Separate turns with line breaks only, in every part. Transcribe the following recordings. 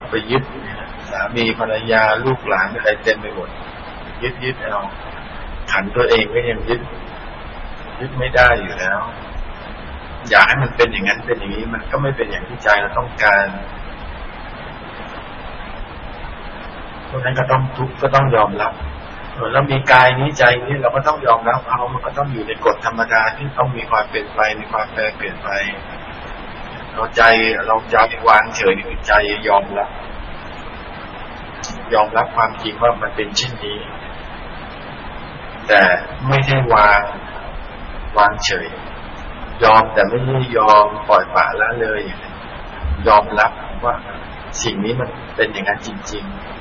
ไปยึดสามีภรรยาลูกหลานอะไรเต็มไปหมดยึดเอาขันตัวเองก็ยังยึดไม่ได้อยู่แล้วอยากให้มันเป็นอย่างนั้นเป็นอย่างนี้มันก็ไม่เป็นอย่างที่ใจเราต้องการเพราะนั้นก็ต้องทุกข์ก็ต้องยอมรับแล้วมีกายนี้ใจนี้เราก็ต้องยอมรับเอามันก็ต้องอยู่ในกฎธรรมดาที่ต้องมีความเปลี่ยนไปมีความแปรเปลี่ยนไปเราใจวางเฉยนี่คือใจยอมรับความจริงว่ามันเป็นเช่นนี้แต่ไม่ใช่วางเฉยยอมแต่ไม่ได้ยอมปล่อยปละละเลยยอมรับว่าสิ่งนี้มันเป็นอย่างนั้นจริง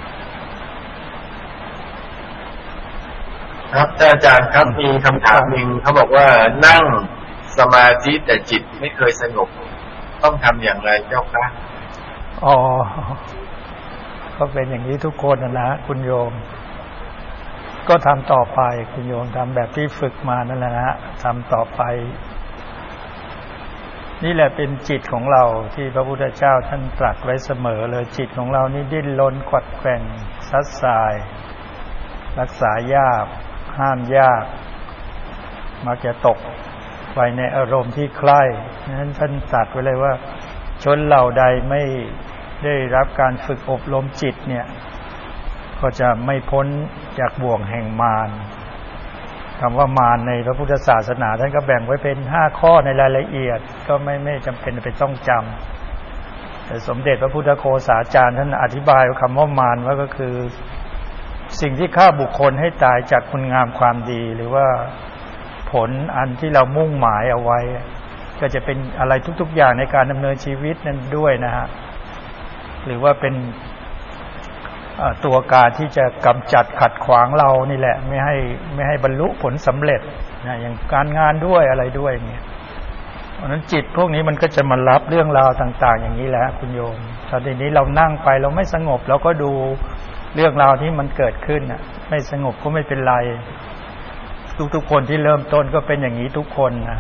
ๆครับอาจารย์ครับมีคำถามหนึ่งเขาบอกว่านั่งสมาธิแต่จิตไม่เคยสงบต้องทำอย่างไรเจ้าคะ
ก็เป็นอย่างนี้ทุกคนนะคุณโยมก็ทำต่อไปคุณโยมทำแบบที่ฝึกมานั่นแหละนะทำต่อไปนี่แหละเป็นจิตของเราที่พระพุทธเจ้าท่านตรัสไว้เสมอเลยจิตของเรานี่ดิ้นรนขวัดแกว่งซัดสายรักษายากห้ามยากมักจะตกไปในอารมณ์ที่ใคร่นั้นท่านตรัสไว้เลยว่าชนเหล่าใดไม่ได้รับการฝึกอบรมจิตเนี่ยก็จะไม่พ้นจากบ่วงแห่งมารคำว่ามารในพระพุทธศาสนาท่านก็แบ่งไว้เป็น5ข้อในรายละเอียดก็ไม่จำเป็นไปต้องจำแต่สมเด็จพระพุทธโฆษาจารย์ท่านอธิบายคำว่ามารว่าก็คือสิ่งที่ฆ่าบุคคลให้ตายจากคุณงามความดีหรือว่าผลอันที่เรามุ่งหมายเอาไว้ก็จะเป็นอะไรทุกๆอย่างในการดำเนินชีวิตนั้นด้วยนะฮะหรือว่าเป็นตัวการที่จะกำจัดขัดขวางเรานี่แหละไม่ให้บรรลุผลสำเร็จนะอย่างการงานด้วยอะไรด้วยเนี่ยเพราะนั้นจิตพวกนี้มันก็จะมารับเรื่องราวต่างๆอย่างนี้แหละคุณโยมตอนนี้เรานั่งไปเราไม่สงบเราก็ดูเรื่องราวที่มันเกิดขึ้นน่ะไม่สงบก็ไม่เป็นไรทุกๆคนที่เริ่มต้นก็เป็นอย่างนี้ทุกคนนะ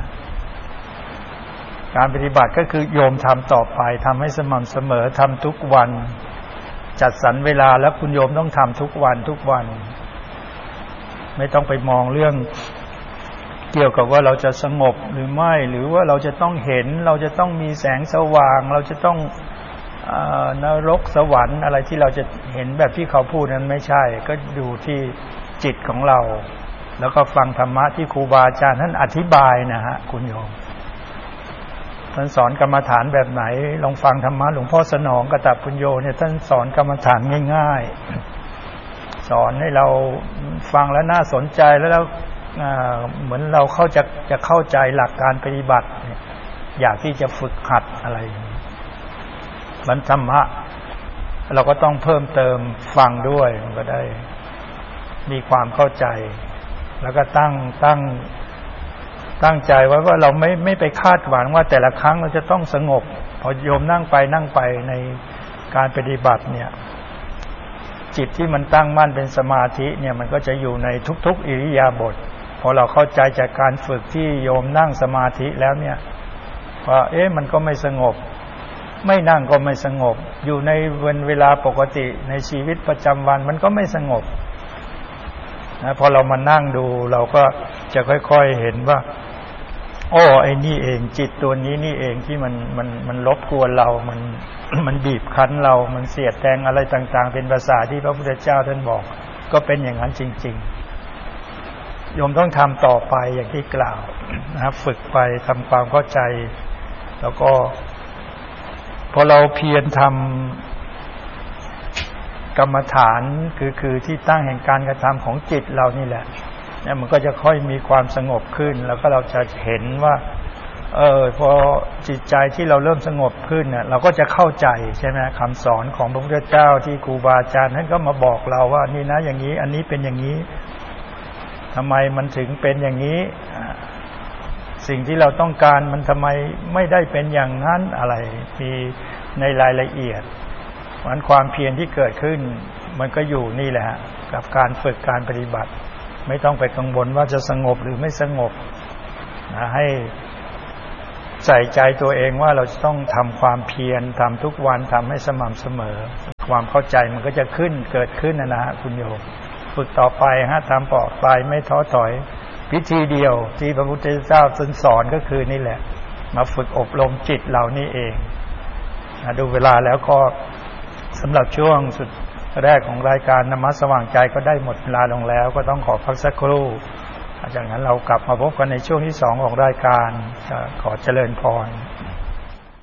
การปฏิบัติก็คือโยมทำต่อไปทำให้สม่ำเสมอทำทุกวันจัดสรรเวลาแล้วคุณโยมต้องทำทุกวันไม่ต้องไปมองเรื่องเกี่ยวกับว่าเราจะสงบหรือไม่หรือว่าเราจะต้องเห็นเราจะต้องมีแสงสว่างเราจะต้องนรกสวรรค์อะไรที่เราจะเห็นแบบที่เขาพูดนั้นไม่ใช่ก็ดูที่จิตของเราแล้วก็ฟังธรรมะที่ครูบาอาจารย์ท่านอธิบายนะฮะคุณโยมท่านสอนกรรมฐานแบบไหนลองฟังธรรมะหลวงพ่อสนองกตัปปุญโญเนี่ยท่านสอนกรรมฐานง่ายๆสอนให้เราฟังแล้วน่าสนใจแล้วเหมือนเราจะเข้าใจหลักการปฏิบัติอยากที่จะฝึกหัดอะไรมันธรรมะเราก็ต้องเพิ่มเติมฟังด้วยมันก็ได้มีความเข้าใจแล้วก็ตั้งใจไว้ว่าเราไม่ไปคาดหวังว่าแต่ละครั้งเราจะต้องสงบพอโยมนั่งไปในการปฏิบัติเนี่ยจิตที่มันตั้งมั่นเป็นสมาธิเนี่ยมันก็จะอยู่ในทุกๆอิริยาบถพอเราเข้าใจจากการฝึกที่โยมนั่งสมาธิแล้วเนี่ยว่ามันก็ไม่สงบไม่นั่งก็ไม่สงบอยู่ในเวลาปกติในชีวิตประจำวันมันก็ไม่สงบนะพอเรามานั่งดูเราก็จะค่อยๆเห็นว่าไอ้นี่เองจิตตัวนี้นี่เองที่มันรบกวนเรามันบีบคั้นเรามันเสียดแทงอะไรต่างๆเป็นภาษาที่พระพุทธเจ้าท่านบอกก็เป็นอย่างนั้นจริงๆโยมต้องทำต่อไปอย่างที่กล่าวนะครับฝึกไปทำความเข้าใจแล้วก็พอเราเพียรทำกรรมฐานคือที่ตั้งแห่งการกระทำของจิตเรานี่แหละเนี่ยมันก็จะค่อยมีความสงบขึ้นแล้วก็เราจะเห็นว่าพอจิตใจที่เราเริ่มสงบขึ้นเนี่ยเราก็จะเข้าใจใช่ไหมคำสอนของพระพุทธเจ้าที่ครูบาอาจารย์ท่านก็มาบอกเราว่านี่นะอย่างนี้อันนี้เป็นอย่างนี้ทำไมมันถึงเป็นอย่างนี้สิ่งที่เราต้องการมันทำไมไม่ได้เป็นอย่างนั้นอะไรมีในรายละเอียดมันความเพียรที่เกิดขึ้นมันก็อยู่นี่แหละกับการฝึกการปฏิบัติไม่ต้องไปกังวลว่าจะสงบหรือไม่สงบให้ใส่ใจตัวเองว่าเราจะต้องทำความเพียรทำทุกวันทำให้สม่ำเสมอความเข้าใจมันก็จะเกิดขึ้นนะฮะคุณโยมฝึกต่อไปทำต่อไปไม่ท้อถอยวิธีเดียวที่พระพุทธเจ้าสอนก็คือนี่แหละมาฝึกอบรมจิตเรานี่เองดูเวลาแล้วก็สำหรับช่วงสุดแรกของรายการนมัสสว่างใจก็ได้หมดเวลาลงแล้วก็ต้องขอพักสักครู่จากนั้นเรากลับมาพบกันในช่วงที่2ของรายการขอเจริญพร